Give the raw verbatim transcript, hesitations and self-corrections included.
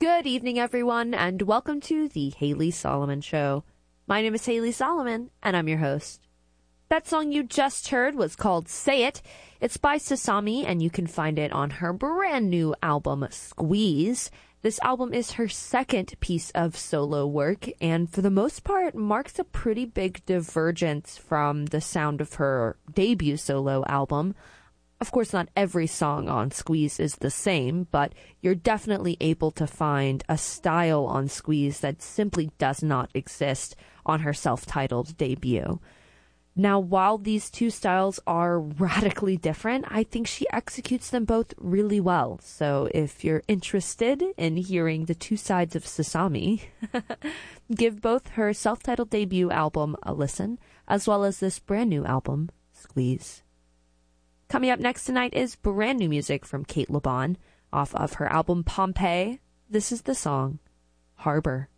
Good evening, everyone, and welcome to the Haley Solomon Show. My name is Haley Solomon, and I'm your host. That song you just heard was called Say It. It's by Sasami, and you can find it on her brand new album, Squeeze. This album is her second piece of solo work, and for the most part, marks a pretty big divergence from the sound of her debut solo album. Of course, not every song on Squeeze is the same, but you're definitely able to find a style on Squeeze that simply does not exist on her self-titled debut. Now, while these two styles are radically different, I think she executes them both really well. So if you're interested in hearing the two sides of Sasami, give both her self-titled debut album a listen, as well as this brand new album, Squeeze. Coming up next tonight is brand new music from Cate Le Bon off of her album Pompeii. This is the song Harbor.